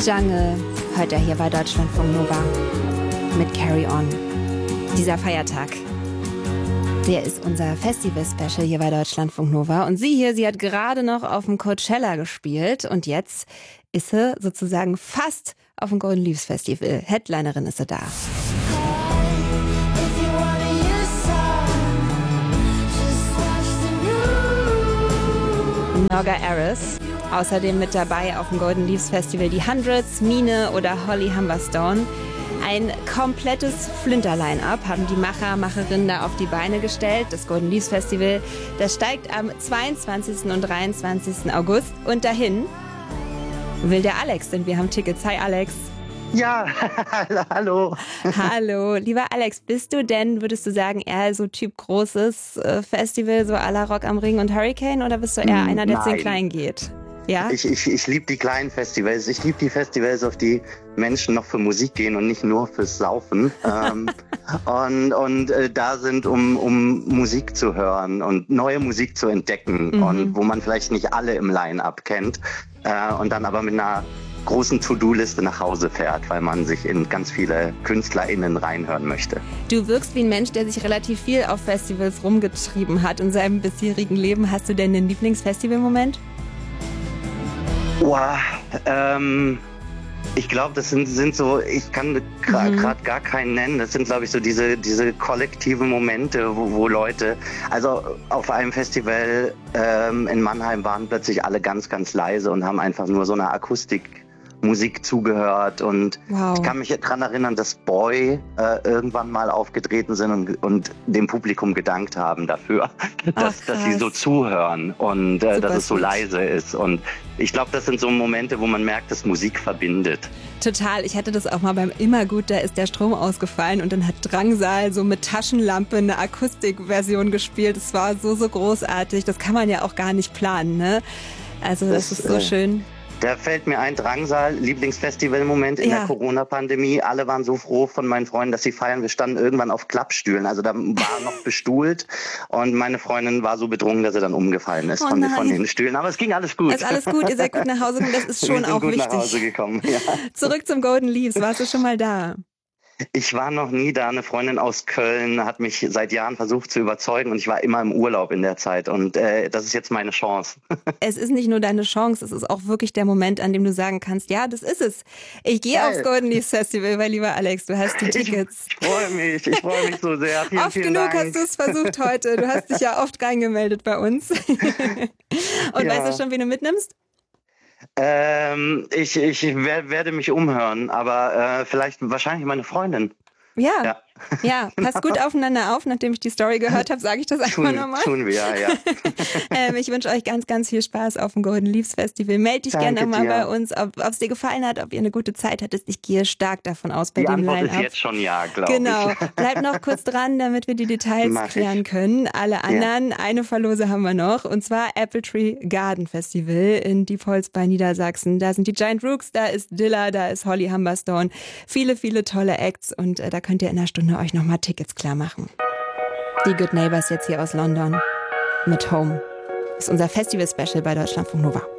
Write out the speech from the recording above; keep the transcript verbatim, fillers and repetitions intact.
Jungle, hört er hier bei Deutschlandfunk Nova mit Carry On. Dieser Feiertag, der ist unser Festival-Special hier bei Deutschlandfunk Nova. Und sie hier, sie hat gerade noch auf dem Coachella gespielt und jetzt ist sie sozusagen fast auf dem Golden Leaves Festival. Headlinerin ist sie da. Noga Aris. Außerdem mit dabei auf dem Golden Leaves Festival die Hundreds, Mine oder Holly Humberstone. Ein komplettes Flinter-Line-Up haben die Macher, Macherinnen da auf die Beine gestellt. Das Golden Leaves Festival, das steigt am zweiundzwanzigsten und dreiundzwanzigsten August. Und dahin will der Alex, denn wir haben Tickets. Hi Alex. Ja, hallo. Hallo. Lieber Alex, bist du denn, würdest du sagen, eher so Typ großes Festival, so à la Rock am Ring und Hurricane, oder bist du eher einer, der zu den Kleinen geht? Ja? Ich, ich, ich liebe die kleinen Festivals. Ich liebe die Festivals, auf die Menschen noch für Musik gehen und nicht nur fürs Saufen. ähm, und und äh, da sind, um, um Musik zu hören und neue Musik zu entdecken. Mhm. Und wo man vielleicht nicht alle im Line-Up kennt. Äh, und dann aber mit einer großen To-Do-Liste nach Hause fährt, weil man sich in ganz viele KünstlerInnen reinhören möchte. Du wirkst wie ein Mensch, der sich relativ viel auf Festivals rumgetrieben hat in seinem bisherigen Leben. Hast du denn einen Lieblingsfestivalmoment? Wow, ähm, ich glaube, das sind, sind so, ich kann gerade mhm. gar keinen nennen, das sind, glaube ich, so diese, diese kollektiven Momente, wo, wo Leute, also auf einem Festival ähm, in Mannheim waren plötzlich alle ganz, ganz leise und haben einfach nur so eine Akustik Musik zugehört und wow. Ich kann mich daran erinnern, dass Boy äh, irgendwann mal aufgetreten sind und, und dem Publikum gedankt haben dafür, dass, Ach, dass sie so zuhören und äh, dass es so leise ist. Und ich glaube, das sind so Momente, wo man merkt, dass Musik verbindet. Total. Ich hatte das auch mal beim Immergut, da ist der Strom ausgefallen und dann hat Drangsal so mit Taschenlampe eine Akustikversion gespielt. Das war so, so großartig. Das kann man ja auch gar nicht planen, ne? Also das, das ist so äh, schön. Da fällt mir ein, Drangsal, Lieblingsfestival-Moment in ja. der Corona-Pandemie. Alle waren so froh von meinen Freunden, dass sie feiern. Wir standen irgendwann auf Klappstühlen. Also da war noch bestuhlt. Und meine Freundin war so betrunken, dass sie dann umgefallen ist oh von, von den Stühlen. Aber es ging alles gut. Es ist alles gut, ihr seid gut nach Hause gekommen. Das ist schon Wir sind auch gut wichtig. nach Hause gekommen, ja. Zurück zum Golden Leaves. Warst du schon mal da? Ich war noch nie da. Eine Freundin aus Köln hat mich seit Jahren versucht zu überzeugen und ich war immer im Urlaub in der Zeit und äh, das ist jetzt meine Chance. Es ist nicht nur deine Chance, es ist auch wirklich der Moment, an dem du sagen kannst, ja, das ist es. Ich gehe aufs Golden Leaves Festival, weil lieber Alex, du hast die Tickets. Ich, ich freue mich, ich freue mich so sehr. Vielen, oft vielen genug Dank. hast du es versucht heute. Du hast dich ja oft reingemeldet bei uns. Und ja. Weißt du schon, wen du mitnimmst? Ähm, ich, ich werde mich umhören, aber äh, vielleicht wahrscheinlich meine Freundin. Ja, ja, ja, passt gut aufeinander auf. Nachdem ich die Story gehört habe, sage ich das einfach tun, nochmal. Tun wir, ja. ähm, ich wünsche euch ganz, ganz viel Spaß auf dem Golden Leaves Festival. Meld dich gerne mal bei uns, ob es dir gefallen hat, ob ihr eine gute Zeit hattet. Ich gehe stark davon aus bei die dem Antwort Line-Up. ist jetzt schon ja, glaube genau. ich. Genau, bleib noch kurz dran, damit wir die Details Mach klären ich. können. Alle anderen, ja. eine Verlose haben wir noch. Und zwar Apple Tree Garden Festival in Diepholz bei Niedersachsen. Da sind die Giant Rooks, da ist Dilla, da ist Holly Humberstone. Viele, viele tolle Acts und äh, da könnt ihr in einer Stunde euch nochmal Tickets klar machen. Die Good Neighbors jetzt hier aus London mit Home. Das ist unser Festival-Special bei Deutschlandfunk Nova.